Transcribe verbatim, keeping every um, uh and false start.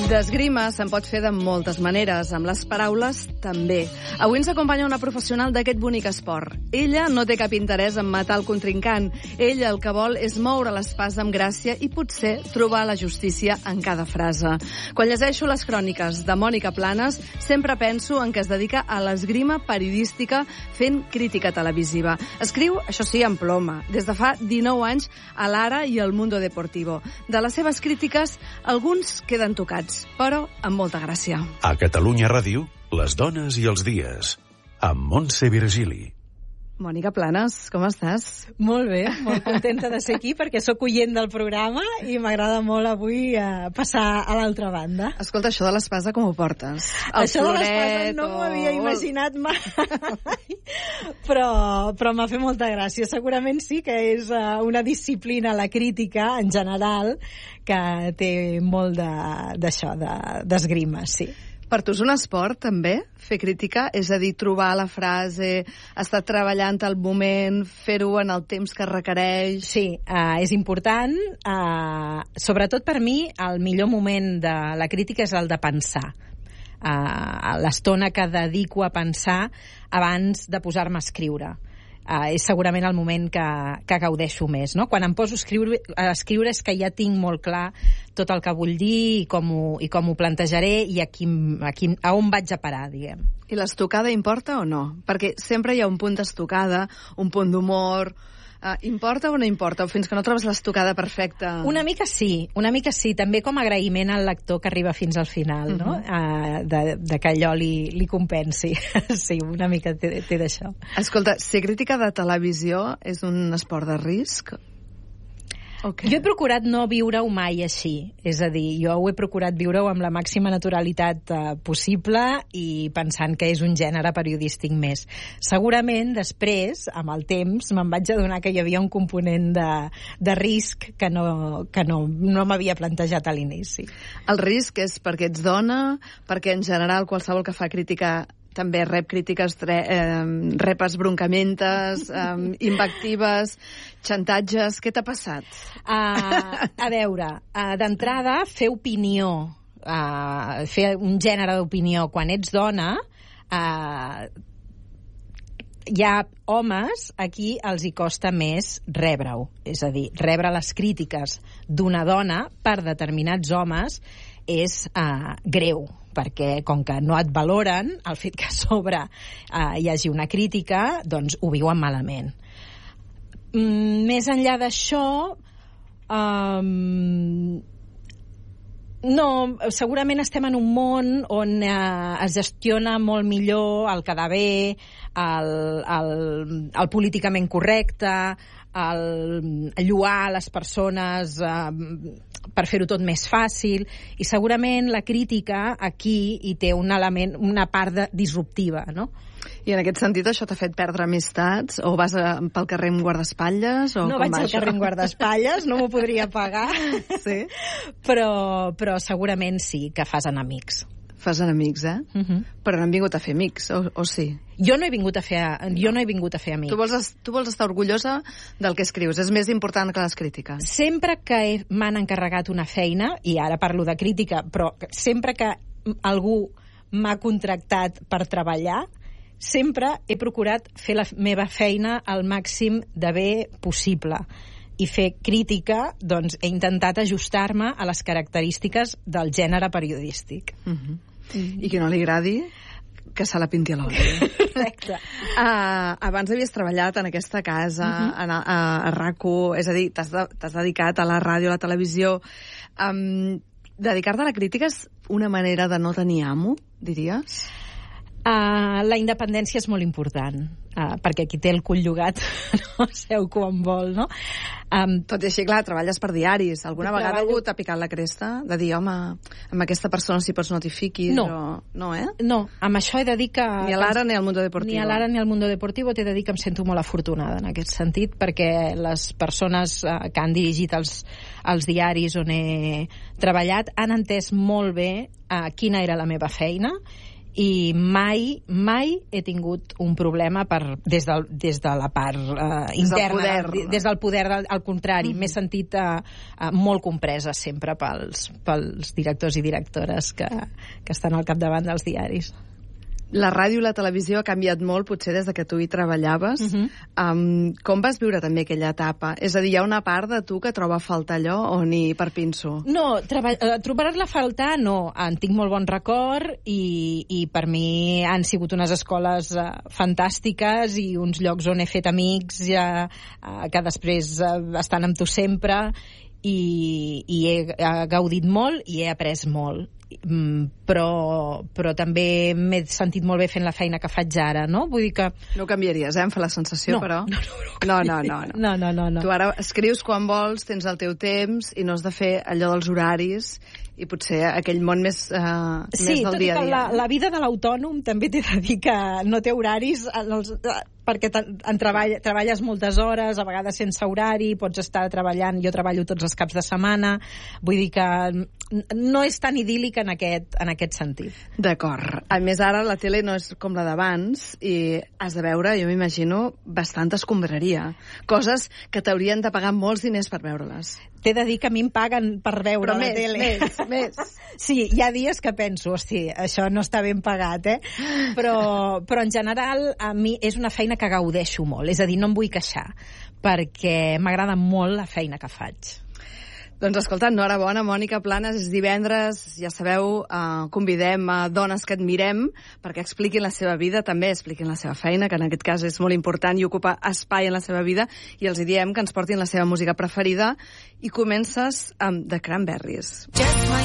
D'esgrima se'n pot fer de moltes maneres, amb les paraules també. Avui ens acompanya una professional d'aquest bonic esport. Ella no té cap interès en matar el contrincant. Ella el que vol és moure l'espasa amb gràcia i potser trobar la justícia en cada frase. Quan llegeixo les cròniques de Mònica Planes, sempre penso en que es dedica a l'esgrima periodística fent crítica televisiva. Escriu, això sí, en ploma, des de fa dinou anys a l'Ara i al Mundo Deportivo. De les seves crítiques, alguns queden tocats, però amb molta gràcia. A Catalunya Ràdio, les dones i els dies, amb Montse Virgili. Mònica Planes, com estàs? Molt bé, molt contenta de ser aquí perquè sóc oient del programa i m'agrada molt avui eh, passar a l'altra banda. Escolta, això de l'espasa com ho portes? El això de l'espasa no o... m'ho havia imaginat mai, però, però m'ha fet molta gràcia. Segurament sí que és eh, una disciplina, la crítica en general, que té molt d'això, de, d'esgrima, sí. Per tu és un esport, també, fer crítica? És a dir, trobar la frase, estar treballant al moment, fer-ho en el temps que requereix? Sí, uh, és important. Uh, sobretot per mi, el millor moment de la crítica és el de pensar. Uh, l'estona que dedico a pensar abans de posar-me a escriure. Uh, és segurament el moment que, que gaudeixo més, no? Quan em poso a escriure, a escriure és que ja tinc molt clar tot el que vull dir i com ho, i com ho plantejaré i a, quin, a, quin, a on vaig a parar, diguem. I l'estocada importa o no? Perquè sempre hi ha un punt d'estocada, un punt d'humor... Uh, importa o no importa? O fins que no trobes l'estocada perfecta? Una mica sí, una mica sí. També com a agraïment al lector que arriba fins al final, no? Uh-huh. uh, de, de que allò li, li compensi. Sí, una mica té, té d'això. Escolta, ser crítica de televisió és un esport de risc? Okay. Jo he procurat no viure-ho mai així, és a dir, jo ho he procurat viure-ho amb la màxima naturalitat uh, possible i pensant que és un gènere periodístic més. Segurament, després, amb el temps, me'n vaig adonar que hi havia un component de, de risc que no, que no, no m'havia plantejat a l'inici. El risc és perquè ets dona, perquè en general qualsevol que fa crítica també rep crítiques, eh, rep esbroncamentes, eh, invectives, xantatges. Què t'ha passat? Uh, a veure, uh, d'entrada, fer opinió, uh, fer un gènere d'opinió quan ets dona, uh, hi ha homes a qui els hi costa més rebre-ho. És a dir, rebre les crítiques d'una dona per determinats homes és uh, greu, perquè com que no et valoren, el fet que a sobre uh, hi hagi una crítica, doncs ho viuen malament. Mm, més enllà d'això, um, no, segurament estem en un món on uh, es gestiona molt millor el quedar bé, el, el, el políticament correcte, el lloar les persones eh, per fer-ho tot més fàcil, i segurament la crítica aquí hi té un element, una part de, disruptiva, no? I en aquest sentit això t'ha fet perdre amistats? O vas a, pel carrer amb guardaespatlles? O no vaig al carrer amb guardaespatlles, no m'ho podria pagar, sí? però, però segurament sí que fas enemics. Fas enemics, eh? Uh-huh. Però no han vingut a fer amics, o, o sí? Jo no he vingut a fer, jo no he vingut a fer amics. Tu vols, tu vols estar orgullosa del que escrius, és més important que les crítiques. Sempre que he, m'han encarregat una feina, i ara parlo de crítica, però sempre que algú m'ha contractat per treballar, sempre he procurat fer la meva feina al màxim de bé possible. I fer crítica, doncs he intentat ajustar-me a les característiques del gènere periodístic. Uh-huh. Mm-hmm. I que no li agradi, que se la pinti a l'oli. Correcte. Uh, abans havies treballat en aquesta casa, uh-huh. en, a, a RAC1, és a dir, t'has, de, t'has dedicat a la ràdio, a la televisió. Um, dedicar-te a la crítica és una manera de no tenir amo, diries? Uh, la independència és molt important, uh, perquè qui té el cul llogat no seu quan vol, no? Um, Tot i així, clar, treballes per diaris. Alguna vegada treballo... algú t'ha picat la cresta? De dir, home, amb aquesta persona si pots no t'hi fiquis? No. Però... No, eh? No, amb això he de dir que... Ni a l'Ara ni al Mundo Deportivo. Ni a l'Ara ni al Mundo Deportivo t'he de dir que em sento molt afortunada en aquest sentit, perquè les persones uh, que han dirigit els, els diaris on he treballat han entès molt bé uh, quina era la meva feina i mai, mai he tingut un problema per, des, del, des de la part uh, interna, del poder. des del poder, al contrari, Mm-hmm. m'he sentit uh, uh, molt compresa sempre pels, pels directors i directores que, que estan al capdavant dels diaris. La ràdio i la televisió ha canviat molt, potser des de que tu hi treballaves. Uh-huh. um, com vas viure també aquella etapa? És a dir, hi ha una part de tu que troba a faltar allò o ni per pinso? No, treba- eh, trobar-la a faltar, no. En tinc molt bon record i, i per mi han sigut unes escoles eh, fantàstiques i uns llocs on he fet amics ja, eh, que després eh, estan amb tu sempre i, i he, he gaudit molt i he après molt. Mm, però, però també m'he sentit molt bé fent la feina que faig ara, no? Vull dir que... No ho canviaries, eh? Em fa la sensació, No, però... no, no, no, no, no, no. No, no, no, no. Tu ara escrius quan vols, tens el teu temps i no has de fer allò dels horaris i potser aquell món més, uh, Sí, més del tot i dia a que dia. la, la vida de l'autònom també t'he de dir que no té horaris en els, perquè en, en treball, treballes moltes hores, a vegades sense horari, pots estar treballant, jo treballo tots els caps de setmana, vull dir que no és tan idíl·lic en aquest, en aquest sentit. D'acord. A més, ara la tele no és com la d'abans i has de veure, jo m'imagino, bastanta escombraria. Coses que t'haurien de pagar molts diners per veure-les. T'he de dir que a mi em paguen per veure Però la més, tele. més, més. Sí, hi ha dies que penso, hosti, això no està ben pagat, eh? Però, però en general a mi és una feina que gaudeixo molt, és a dir, no em vull queixar, perquè m'agrada molt la feina que faig. Doncs escolta, enhorabona, Mònica Planes, és divendres, ja sabeu, eh, convidem a dones que admirem perquè expliquin la seva vida, també expliquin la seva feina, que en aquest cas és molt important i ocupa espai en la seva vida, i els hi diem que ens portin la seva música preferida, i comences amb The Cranberries.